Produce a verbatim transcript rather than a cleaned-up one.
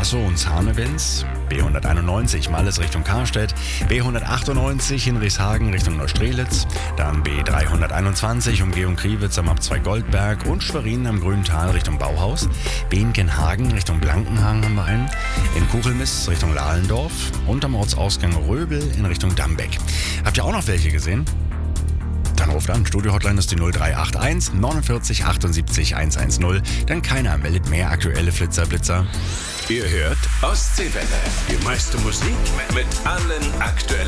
Brassow und Zarnewenz, B hunderteinundneunzig Malles Richtung Karstedt, B hundertachtundneunzig Hinrichshagen Richtung Neustrelitz, dann B dreihunderteinundzwanzig Umgehung Kriwitz am Abzweig Goldberg und Schwerin am Grüntal Richtung Bauhaus, Behnkenhagen Richtung Blankenhagen haben wir einen, in Kuchelmiss Richtung Lahlendorf und am Ortsausgang Röbel in Richtung Dambeck. Habt ihr auch noch welche gesehen? Dann ruft an. Studio-Hotline ist die null drei acht eins neunundvierzig achtundsiebzig hundertzehn. Dann keiner meldet mehr aktuelle Flitzer, Blitzer. Ihr hört Ostseewelle. Die meiste Musik mit allen aktuellen